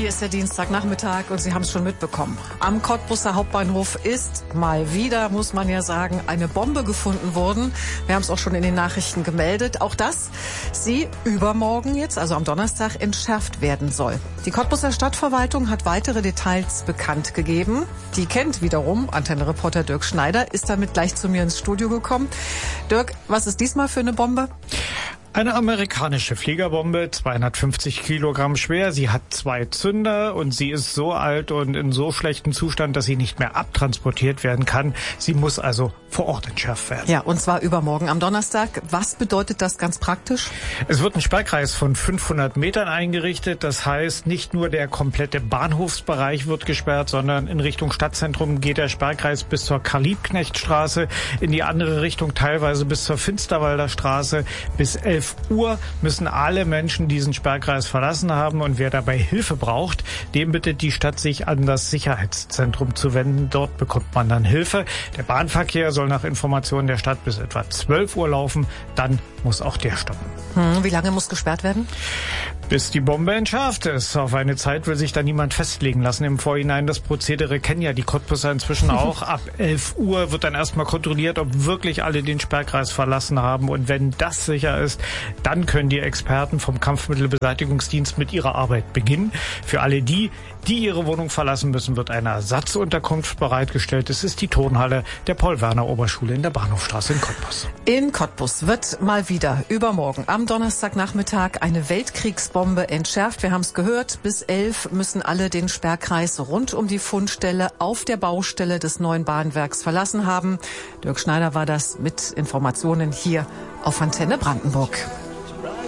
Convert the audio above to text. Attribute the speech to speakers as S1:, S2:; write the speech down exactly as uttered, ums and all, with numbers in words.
S1: Hier ist der Dienstagnachmittag und Sie haben es schon mitbekommen. Am Cottbuser Hauptbahnhof ist mal wieder, muss man ja sagen, eine Bombe gefunden worden. Wir haben es auch schon in den Nachrichten gemeldet. Auch dass sie übermorgen jetzt, also am Donnerstag, entschärft werden soll. Die Cottbuser Stadtverwaltung hat weitere Details bekannt gegeben. Die kennt wiederum Antenne-Reporter Dirk Schneider, ist damit gleich zu mir ins Studio gekommen. Dirk, was ist diesmal für eine Bombe?
S2: Eine amerikanische Fliegerbombe, zweihundertfünfzig Kilogramm schwer. Sie hat zwei Zünder und sie ist so alt und in so schlechtem Zustand, dass sie nicht mehr abtransportiert werden kann. Sie muss also vor Ort entschärft werden.
S1: Ja, und zwar übermorgen am Donnerstag. Was bedeutet das ganz praktisch?
S2: Es wird ein Sperrkreis von fünfhundert Metern eingerichtet. Das heißt, nicht nur der komplette Bahnhofsbereich wird gesperrt, sondern in Richtung Stadtzentrum geht der Sperrkreis bis zur Karl-Liebknecht-Straße, in die andere Richtung teilweise bis zur Finsterwalder Straße. Bis elf Uhr müssen alle Menschen diesen Sperrkreis verlassen haben, und wer dabei Hilfe braucht, dem bittet die Stadt, sich an das Sicherheitszentrum zu wenden. Dort bekommt man dann Hilfe. Der Bahnverkehr soll nach Informationen der Stadt bis etwa zwölf Uhr laufen, dann muss auch der stoppen.
S1: Hm, wie lange muss gesperrt werden?
S2: Bis die Bombe entschärft ist. Auf eine Zeit will sich da niemand festlegen lassen im Vorhinein. Das Prozedere kennen ja die Cottbusser inzwischen auch. Ab elf Uhr wird dann erstmal kontrolliert, ob wirklich alle den Sperrkreis verlassen haben. Und wenn das sicher ist, dann können die Experten vom Kampfmittelbeseitigungsdienst mit ihrer Arbeit beginnen. Für alle die, die ihre Wohnung verlassen müssen, wird eine Ersatzunterkunft bereitgestellt. Es ist die Turnhalle der Paul-Werner-Oberschule in der Bahnhofstraße in Cottbus.
S1: In Cottbus wird mal wieder übermorgen am Donnerstagnachmittag eine Weltkriegsbombe entschärft. Wir haben es gehört, bis elf müssen alle den Sperrkreis rund um die Fundstelle auf der Baustelle des neuen Bahnwerks verlassen haben. Dirk Schneider war das mit Informationen hier auf Antenne Brandenburg.